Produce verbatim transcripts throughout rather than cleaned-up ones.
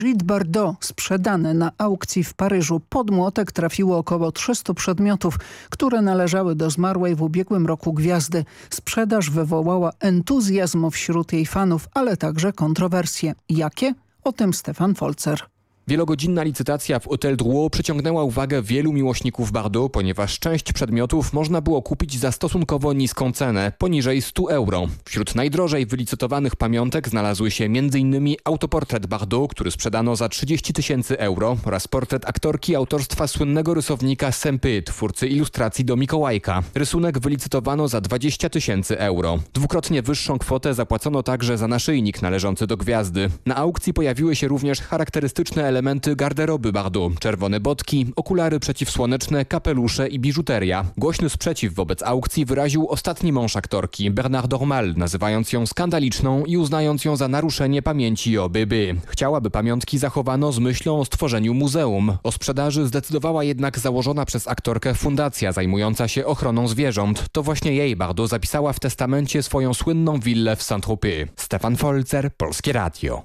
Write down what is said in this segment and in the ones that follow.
Grit Bardot sprzedane na aukcji w Paryżu. Pod młotek trafiło około trzystu przedmiotów, które należały do zmarłej w ubiegłym roku gwiazdy. Sprzedaż wywołała entuzjazm wśród jej fanów, ale także kontrowersje. Jakie? O tym Stefan Folzer. Wielogodzinna licytacja w Hôtel Drouot przyciągnęła uwagę wielu miłośników Bardot, ponieważ część przedmiotów można było kupić za stosunkowo niską cenę, poniżej stu euro. Wśród najdrożej wylicytowanych pamiątek znalazły się między innymi autoportret Bardot, który sprzedano za trzydzieści tysięcy euro, oraz portret aktorki autorstwa słynnego rysownika Sempy, twórcy ilustracji do Mikołajka. Rysunek wylicytowano za dwadzieścia tysięcy euro. Dwukrotnie wyższą kwotę zapłacono także za naszyjnik należący do gwiazdy. Na aukcji pojawiły się również charakterystyczne elementy garderoby Bardot. Czerwone botki, okulary przeciwsłoneczne, kapelusze i biżuteria. Głośny sprzeciw wobec aukcji wyraził ostatni mąż aktorki, Bernard Dormal, nazywając ją skandaliczną i uznając ją za naruszenie pamięci o Bébé. Chciała, by pamiątki zachowano z myślą o stworzeniu muzeum. O sprzedaży zdecydowała jednak założona przez aktorkę fundacja zajmująca się ochroną zwierząt. To właśnie jej Bardot zapisała w testamencie swoją słynną willę w Saint-Tropez. Stefan Folzer, Polskie Radio.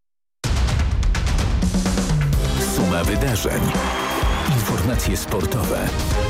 Suma wydarzeń. Informacje sportowe.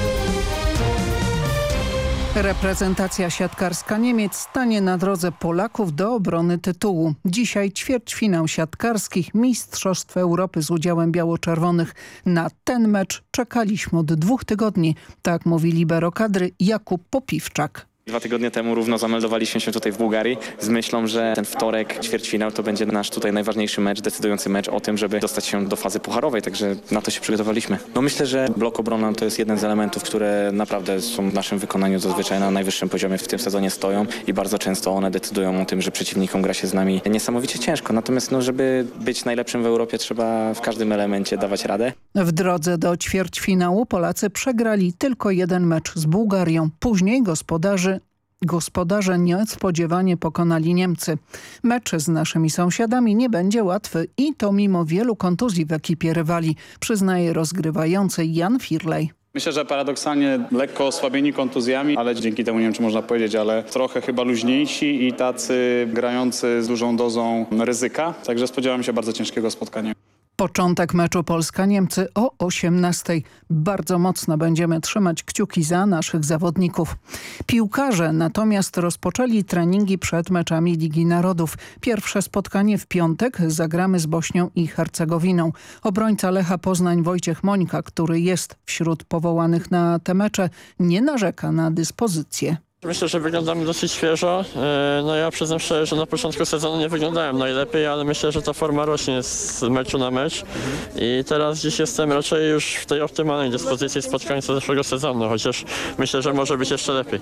Reprezentacja siatkarska Niemiec stanie na drodze Polaków do obrony tytułu. Dzisiaj ćwierćfinał siatkarskich Mistrzostw Europy z udziałem biało-czerwonych. Na ten mecz czekaliśmy od dwóch tygodni, tak mówi libero kadry Jakub Popiwczak. Dwa tygodnie temu równo zameldowaliśmy się tutaj w Bułgarii z myślą, że ten wtorek ćwierćfinał to będzie nasz tutaj najważniejszy mecz, decydujący mecz o tym, żeby dostać się do fazy pucharowej, także na to się przygotowaliśmy. No myślę, że blok obronna to jest jeden z elementów, które naprawdę są w naszym wykonaniu zazwyczaj na najwyższym poziomie w tym sezonie stoją i bardzo często one decydują o tym, że przeciwnikom gra się z nami niesamowicie ciężko. Natomiast no, żeby być najlepszym w Europie, trzeba w każdym elemencie dawać radę. W drodze do ćwierćfinału Polacy przegrali tylko jeden mecz z Bułgarią. Później gospodarzy Gospodarze niespodziewanie pokonali Niemcy. Mecz z naszymi sąsiadami nie będzie łatwy i to mimo wielu kontuzji w ekipie rywali, przyznaje rozgrywający Jan Firlej. Myślę, że paradoksalnie lekko osłabieni kontuzjami, ale dzięki temu, nie wiem czy można powiedzieć, ale trochę chyba luźniejsi i tacy grający z dużą dozą ryzyka. Także spodziewam się bardzo ciężkiego spotkania. Początek meczu Polska-Niemcy o osiemnastej. Bardzo mocno będziemy trzymać kciuki za naszych zawodników. Piłkarze natomiast rozpoczęli treningi przed meczami Ligi Narodów. Pierwsze spotkanie w piątek zagramy z Bośnią i Hercegowiną. Obrońca Lecha Poznań Wojciech Mońka, który jest wśród powołanych na te mecze, nie narzeka na dyspozycję. Myślę, że wyglądamy dosyć świeżo. No ja przyznam szczerze, że na początku sezonu nie wyglądałem najlepiej, ale myślę, że ta forma rośnie z meczu na mecz i teraz dziś jestem raczej już w tej optymalnej dyspozycji spod końca zeszłego sezonu, chociaż myślę, że może być jeszcze lepiej.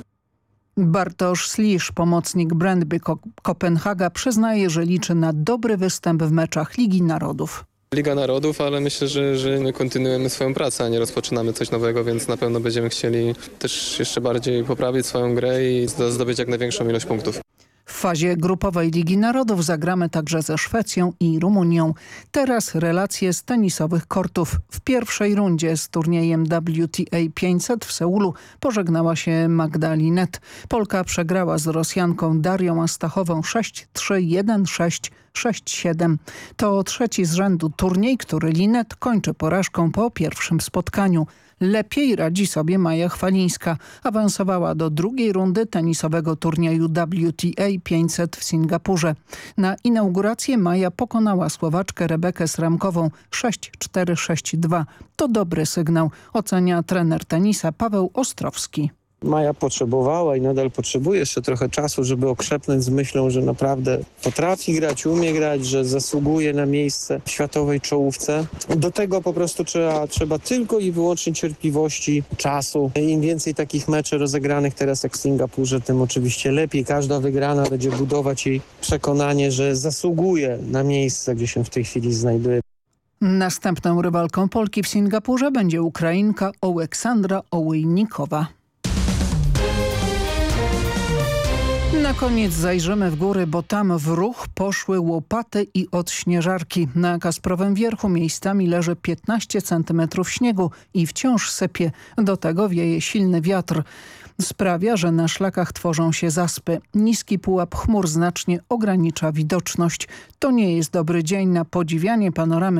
Bartosz Slisz, pomocnik Brøndby Kopenhaga, przyznaje, że liczy na dobry występ w meczach Ligi Narodów. Liga Narodów, ale myślę, że, że my kontynuujemy swoją pracę, a nie rozpoczynamy coś nowego, więc na pewno będziemy chcieli też jeszcze bardziej poprawić swoją grę i zdobyć jak największą ilość punktów. W fazie grupowej Ligi Narodów zagramy także ze Szwecją i Rumunią. Teraz relacje z tenisowych kortów. W pierwszej rundzie z turniejem W T A pięćset w Seulu pożegnała się Magda Linette. Polka przegrała z Rosjanką Darią Astachową sześć trzy, jeden sześć, sześć siedem. To trzeci z rzędu turniej, który Linette kończy porażką po pierwszym spotkaniu. Lepiej radzi sobie Maja Chwalińska. Awansowała do drugiej rundy tenisowego turnieju W T A pięćset w Singapurze. Na inaugurację Maja pokonała Słowaczkę Rebekę Sramkową sześć cztery, sześć dwa. To dobry sygnał, ocenia trener tenisa Paweł Ostrowski. Maja potrzebowała i nadal potrzebuje jeszcze trochę czasu, żeby okrzepnąć z myślą, że naprawdę potrafi grać, umie grać, że zasługuje na miejsce w światowej czołówce. Do tego po prostu trzeba, trzeba tylko i wyłącznie cierpliwości, czasu. Im więcej takich meczy rozegranych teraz jak w Singapurze, tym oczywiście lepiej. Każda wygrana będzie budować jej przekonanie, że zasługuje na miejsce, gdzie się w tej chwili znajduje. Następną rywalką Polki w Singapurze będzie Ukrainka Oleksandra Ołejnikowa. Na koniec zajrzymy w góry, bo tam w ruch poszły łopaty i odśnieżarki. Na Kasprowym Wierchu miejscami leży piętnaście centymetrów śniegu i wciąż sypie. Do tego wieje silny wiatr. Sprawia, że na szlakach tworzą się zaspy. Niski pułap chmur znacznie ogranicza widoczność. To nie jest dobry dzień na podziwianie panoramy